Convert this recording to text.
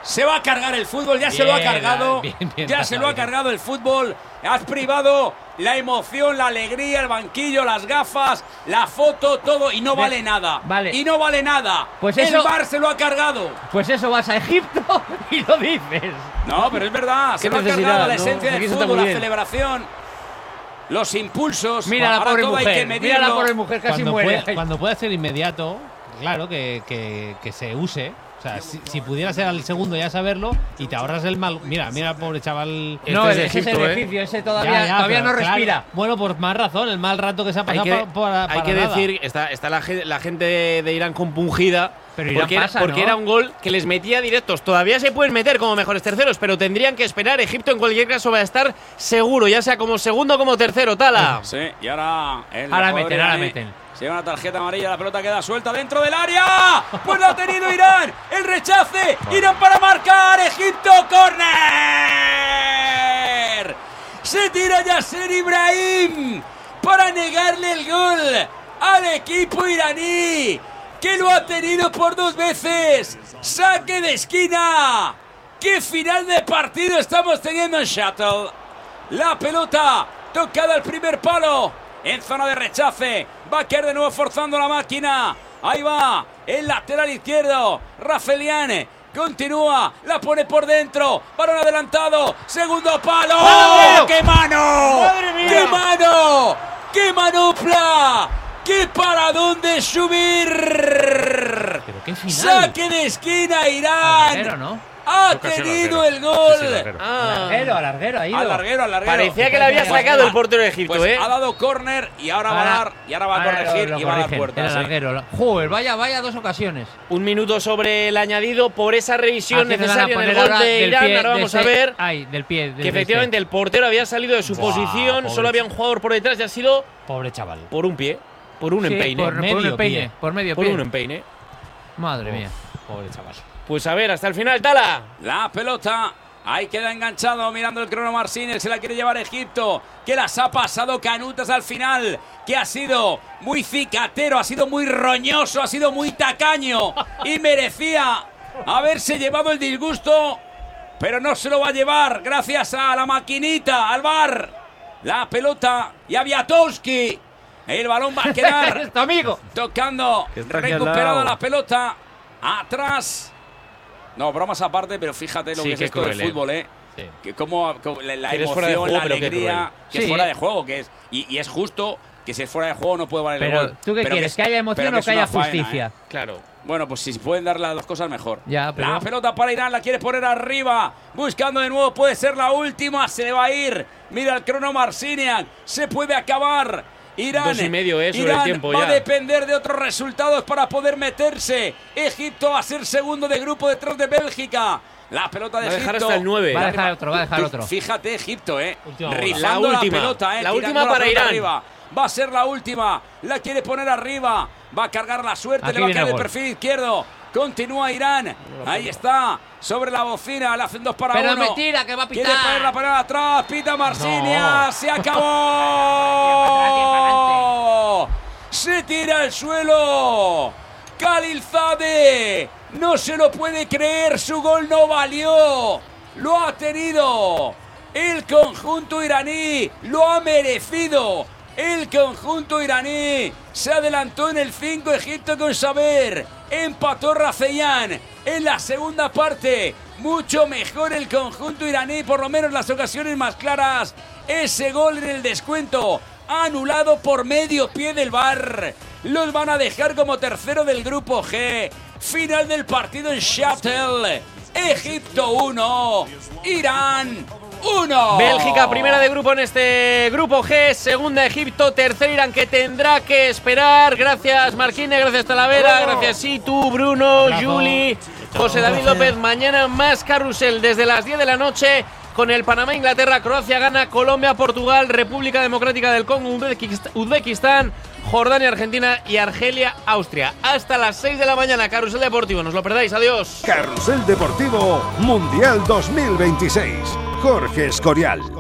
Se va a cargar el fútbol, ya se lo ha cargado. Ya se lo ha cargado el fútbol. Has privado la emoción, la alegría, el banquillo, las gafas, la foto, todo, y no vale nada. Vale. Y no vale nada. Pues el eso, VAR se lo ha cargado. Pues eso, vas a Egipto y lo dices. No, pero es verdad. Se lo ha cargado la esencia del fútbol, la bien. celebración, los impulsos. Mira la pobre mujer. Mira la pobre mujer, casi muere. Cuando pueda ser inmediato, claro, que se use. O sea, si pudiera ser al segundo ya saberlo y te ahorras el mal. Mira al pobre chaval. No, ese es el egipcio, ese todavía no respira. Claro, bueno, por más razón, el mal rato que se ha pasado hay que decir, está la gente de Irán compungida. Pero Irán porque era un gol que les metía directos. Todavía se pueden meter como mejores terceros, pero tendrían que esperar. Egipto en cualquier caso va a estar seguro, ya sea como segundo o como tercero, Tala. Sí, y ahora meten. Se lleva una tarjeta amarilla, la pelota queda suelta dentro del área. Pues la ha tenido Irán. El rechace. Irán para marcar. Egipto, córner. Se tira Yasser Ibrahim para negarle el gol al equipo iraní, que lo ha tenido por 2 veces. Saque de esquina. ¡Qué final de partido estamos teniendo en Shuttle! La pelota tocada al primer palo. En zona de rechace. Va a caer de nuevo forzando la máquina. Ahí va. El lateral izquierdo. Rafelian. Continúa. La pone por dentro. Balón adelantado. Segundo palo. ¡Oh, qué mano! ¡Madre mía! ¡Qué mano! ¡Qué manopla! ¡Qué paradón de subir! Pero qué final. Saque de esquina, Irán. Larguero, ¿no? Ha tenido el gol. Al larguero ha ido. Al larguero. Parecía que le había sacado el portero de Egipto, pues ha dado córner y ahora va a dar, y ahora va a corregir y va a dar puertas. El larguero. Joder, vaya 2 ocasiones. Un minuto sobre el añadido por esa revisión necesaria en el gol de Irán. Ahora vamos a ver del pie. Que efectivamente el portero había salido de su posición. Solo había un jugador por detrás y ha sido pobre chaval. Por un pie. Por un empeine. Por medio pie. Por medio pie. Por un empeine. Madre mía. Pobre chaval. Pues a ver, hasta el final, Tala. La pelota. Ahí queda enganchado mirando el crono Marcínez. Se la quiere llevar Egipto. Que las ha pasado canutas al final. Que ha sido muy cicatero. Ha sido muy roñoso. Ha sido muy tacaño. Y merecía haberse llevado el disgusto. Pero no se lo va a llevar. Gracias a la maquinita. Al VAR. La pelota. Y a Viatowski. El balón va a quedar. ¡Es tu amigo! Tocando. Recuperado la pelota. Atrás. No, bromas aparte, pero fíjate lo que es esto del fútbol, Sí. Que como la emoción, juego, la alegría, que es fuera de juego, que es y es justo que si es fuera de juego no puede valer el gol. ¿Tú qué quieres? ¿Que haya emoción o que haya justicia? Claro. Bueno, pues si pueden dar las 2 cosas mejor. Ya, pero... La pelota para Irán, la quiere poner arriba. Buscando de nuevo, puede ser la última, se le va a ir. Mira el crono Marciniak, se puede acabar. Irán, 2 y medio sobre Irán el tiempo va ya. a depender de otros resultados para poder meterse. Egipto va a ser segundo de grupo detrás de Bélgica. La pelota de Egipto. Va a dejar hasta el 9. Va a dejar otro. Fíjate, Egipto, La rifando última. la pelota, La última para Irán. Arriba. Va a ser la última. La quiere poner arriba. Va a cargar la suerte. Aquí le va a caer el gol. perfil izquierdo. Continúa Irán. Ahí está. Sobre la bocina. Le hacen 2 para 1. Pero mentira, que va a pitar. Quiere poner la pelota atrás. Pita Marsinia. No. Se acabó. Se tira al suelo. Khalilzadeh. No se lo puede creer. Su gol no valió. Lo ha tenido el conjunto iraní. Lo ha merecido. El conjunto iraní se adelantó en el 5. Egipto con saber. Empató Rafelian en la segunda parte. Mucho mejor el conjunto iraní, por lo menos las ocasiones más claras. Ese gol en el descuento, anulado por medio pie del VAR. Los van a dejar como tercero del grupo G. Final del partido en Shuttle. Egipto 1, Irán 1. Bélgica primera de grupo en este grupo G, segunda Egipto, tercer Irán, que tendrá que esperar. Gracias Marquines, gracias Talavera, gracias Situ, Bruno, Juli, José David López. Mañana más carrusel desde las 10 de la noche con el Panamá, Inglaterra, Croacia, Ghana, Colombia, Portugal, República Democrática del Congo, Uzbekistán, Jordania, Argentina y Argelia, Austria. Hasta las 6 de la mañana, Carrusel Deportivo, no os lo perdáis, adiós. Carrusel Deportivo Mundial 2026. Jorge Escorial.